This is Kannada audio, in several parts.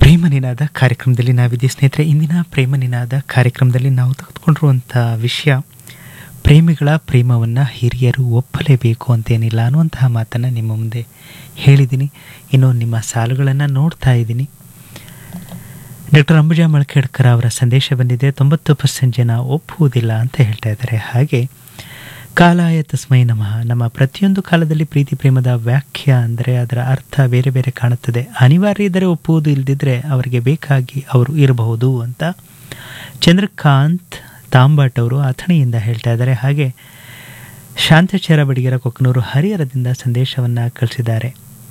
ಪ್ರೇಮ ನಿನಾದ ಕಾರ್ಯಕ್ರಮದಲ್ಲಿ ನಾವಿದ್ದೀವಿ ಸ್ನೇಹಿತರೆ. ಇಂದಿನ ಪ್ರೇಮ ನಿನಾದ ಕಾರ್ಯಕ್ರಮದಲ್ಲಿ ನಾವು ತೆಗೆದುಕೊಂಡಿರುವಂಥ ವಿಷಯ ಪ್ರೇಮಿಗಳ ಪ್ರೇಮವನ್ನು ಹಿರಿಯರು ಒಪ್ಪಲೇಬೇಕು ಅಂತೇನಿಲ್ಲ ಅನ್ನುವಂತಹ ಮಾತನ್ನು ನಿಮ್ಮ ಮುಂದೆ ಹೇಳಿದ್ದೀನಿ. ಇನ್ನು ನಿಮ್ಮ ಸಾಲುಗಳನ್ನು ನೋಡ್ತಾ ಇದ್ದೀನಿ. ಡಾಕ್ಟರ್ ಅಂಬುಜಾ ಮಳಖೇಡ್ಕರ್ ಅವರ ಸಂದೇಶ ಬಂದಿದೆ. 90% ಜನ ಒಪ್ಪುವುದಿಲ್ಲ ಅಂತ ಹೇಳ್ತಾ ಇದ್ದಾರೆ. ಹಾಗೆ ಕಾಲಾಯ ತಸ್ಮೈ ನಮಃ. ನಮ್ಮ ಪ್ರತಿಯೊಂದು ಕಾಲದಲ್ಲಿ ಪ್ರೀತಿ ಪ್ರೇಮದ ವ್ಯಾಖ್ಯ ಅಂದರೆ ಅದರ ಅರ್ಥ ಬೇರೆ ಬೇರೆ ಕಾಣುತ್ತದೆ. ಅನಿವಾರ್ಯ ಇದ್ದರೆ ಒಪ್ಪುವುದು, ಇಲ್ಲದಿದ್ದರೆ ಅವರಿಗೆ ಬೇಕಾಗಿ ಅವರು ಇರಬಹುದು ಅಂತ ಚಂದ್ರಕಾಂತ್ ತಾಂಬಾಟ್ ಅವರು ಅಥಣಿಯಿಂದ ಹೇಳ್ತಾ ಇದ್ದಾರೆ. ಹಾಗೆ ಶಾಂತಚರ ಬಡಿಗೆರ ಕೊಕ್ಕನೂರು ಹರಿಹರದಿಂದ ಸಂದೇಶವನ್ನು ಕಳಿಸಿದ್ದಾರೆ.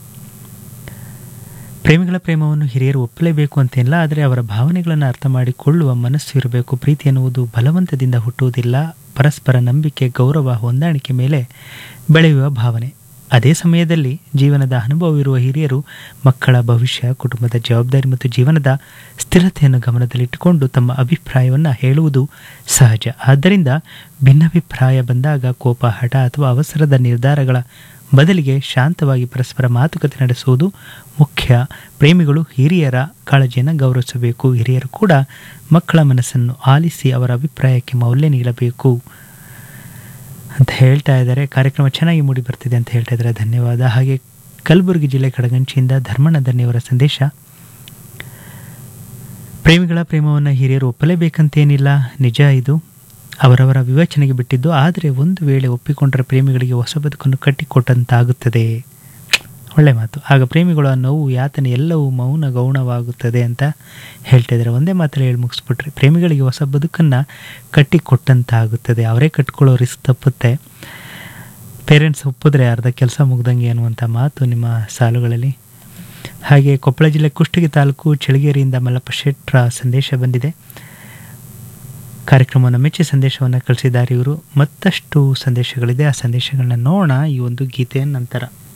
ಪ್ರೇಮಿಗಳ ಪ್ರೇಮವನ್ನು ಹಿರಿಯರು ಒಪ್ಪಲೇಬೇಕು ಅಂತೇನಿಲ್ಲ, ಆದರೆ ಅವರ ಭಾವನೆಗಳನ್ನು ಅರ್ಥ ಮಾಡಿಕೊಳ್ಳುವ ಮನಸ್ಸು ಇರಬೇಕು. ಪ್ರೀತಿ ಎನ್ನುವುದು ಬಲವಂತದಿಂದ ಹುಟ್ಟುವುದಿಲ್ಲ, ಪರಸ್ಪರ ನಂಬಿಕೆ, ಗೌರವ, ಹೊಂದಾಣಿಕೆ ಮೇಲೆ ಬೆಳೆಯುವ ಭಾವನೆ. ಅದೇ ಸಮಯದಲ್ಲಿ ಜೀವನದ ಅನುಭವವಿರುವ ಹಿರಿಯರು ಮಕ್ಕಳ ಭವಿಷ್ಯ, ಕುಟುಂಬದ ಜವಾಬ್ದಾರಿ ಮತ್ತು ಜೀವನದ ಸ್ಥಿರತೆಯನ್ನು ಗಮನದಲ್ಲಿಟ್ಟುಕೊಂಡು ತಮ್ಮ ಅಭಿಪ್ರಾಯವನ್ನು ಹೇಳುವುದು ಸಹಜ. ಆದ್ದರಿಂದ ಭಿನ್ನಾಭಿಪ್ರಾಯ ಬಂದಾಗ ಕೋಪ, ಹಠ ಅಥವಾ ಅವಸರದ ನಿರ್ಧಾರಗಳ ಬದಲಿಗೆ ಶಾಂತವಾಗಿ ಪರಸ್ಪರ ಮಾತುಕತೆ ನಡೆಸುವುದು ಮುಖ್ಯ. ಪ್ರೇಮಿಗಳು ಹಿರಿಯರ ಕಾಳಜಿಯನ್ನು ಗೌರವಿಸಬೇಕು. ಹಿರಿಯರು ಕೂಡ ಮಕ್ಕಳ ಮನಸ್ಸನ್ನು ಆಲಿಸಿ ಅವರ ಅಭಿಪ್ರಾಯಕ್ಕೆ ಮೌಲ್ಯ ನೀಡಬೇಕು ಅಂತ ಹೇಳ್ತಾ ಇದ್ದಾರೆ. ಕಾರ್ಯಕ್ರಮ ಚೆನ್ನಾಗಿ ಮೂಡಿ ಬರ್ತಿದೆ ಅಂತ ಹೇಳ್ತಾ ಇದ್ದಾರೆ. ಧನ್ಯವಾದ. ಹಾಗೆ ಕಲಬುರಗಿ ಜಿಲ್ಲೆ ಕಡಗಂಚಿಯಿಂದ ಧರ್ಮಣ್ಣ ಧನ್ಯವರ ಸಂದೇಶ. ಪ್ರೇಮಿಗಳ ಪ್ರೇಮವನ್ನು ಹಿರಿಯರು ಒಪ್ಪಲೇಬೇಕಂತೇನಿಲ್ಲ, ನಿಜ, ಇದು ಅವರವರ ವಿವೇಚನೆಗೆ ಬಿಟ್ಟಿದ್ದು. ಆದರೆ ಒಂದು ವೇಳೆ ಒಪ್ಪಿಕೊಂಡರೆ ಪ್ರೇಮಿಗಳಿಗೆ ಹೊಸ ಬದುಕನ್ನು ಕಟ್ಟಿಕೊಟ್ಟಂತಾಗುತ್ತದೆ. ಒಳ್ಳೆ ಮಾತು. ಆಗ ಪ್ರೇಮಿಗಳ ನೋವು, ಯಾತನೆ ಎಲ್ಲವೂ ಮೌನ ಗೌಣವಾಗುತ್ತದೆ ಅಂತ ಹೇಳ್ತಾ ಇದ್ದಾರೆ. ಒಂದೇ ಮಾತ್ರ ಹೇಳಿ ಮುಗಿಸ್ಬಿಟ್ರೆ, ಪ್ರೇಮಿಗಳಿಗೆ ಹೊಸ ಬದುಕನ್ನು ಕಟ್ಟಿಕೊಟ್ಟಂತಾಗುತ್ತದೆ. ಅವರೇ ಕಟ್ಕೊಳ್ಳೋ ರಿಸ್ಕ್ ತಪ್ಪುತ್ತೆ. ಪೇರೆಂಟ್ಸ್ ಒಪ್ಪಿದ್ರೆ ಅರ್ಧ ಕೆಲಸ ಮುಗ್ದಂಗೆ ಅನ್ನುವಂಥ ಮಾತು ನಿಮ್ಮ ಸಾಲುಗಳಲ್ಲಿ. ಹಾಗೆ ಕೊಪ್ಪಳ ಜಿಲ್ಲೆ ಕುಷ್ಟಗಿ ತಾಲೂಕು ಚಳಗೇರಿಯಿಂದ ಮಲ್ಲಪ್ಪ ಶೆಟ್ರ ಸಂದೇಶ ಬಂದಿದೆ. ಕಾರ್ಯಕ್ರಮವನ್ನು ಮೆಚ್ಚಿ ಸಂದೇಶವನ್ನು ಕಳಿಸಿದ್ದಾರೆ ಇವರು. ಮತ್ತಷ್ಟು ಸಂದೇಶಗಳಿದೆ, ಆ ಸಂದೇಶಗಳನ್ನ ನೋಡೋಣ ಈ ಒಂದು ಗೀತೆಯ ನಂತರ.